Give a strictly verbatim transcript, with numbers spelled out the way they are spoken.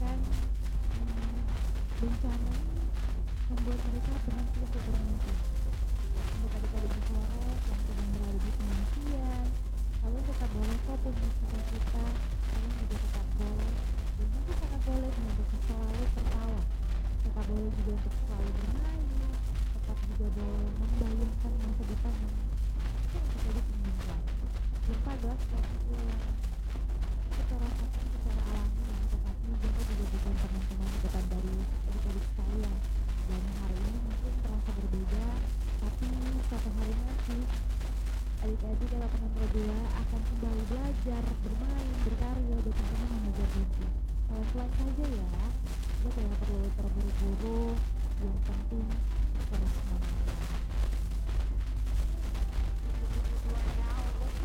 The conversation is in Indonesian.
bahkan, mmm, bencana ini membuat mereka berhenti untuk bermimpi. Untuk adik-adik di Flores yang sedang berada di pengungsian, kalian tetap boleh kok punya cita-cita, kalian juga tetap boleh dan juga sangat boleh nih untuk selalu tertawa, tetap boleh juga untuk selalu bermain, tetap juga boleh membayangkan masa depan yang mungkin adik-adik inginkan. Gempa adalah suatu yang kita rasakan secara alami ya, tetapi gempa juga bukan penentuan masa depan dari adik-adik sekalian. Dan hari ini mungkin terasa berbeda, tapi suatu hari nanti adik-adik atau teman berdua akan kembali belajar, bermain, berkarya, dan tentunya mengejar mimpi. Pelan-pelan saja ya, kita tidak perlu terburu-buru, yang penting terus semangat.